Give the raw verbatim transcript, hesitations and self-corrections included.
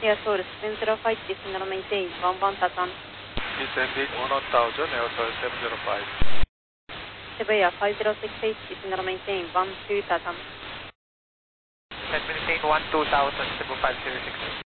Air Soul seven zero five, descend maintain one one Tatam. Descending one thousand, Air Soul seven zero five. Cebu Air five zero six eight, descend maintain one two Tatam. Descend maintain one two thousand, Cebu five zero six eight.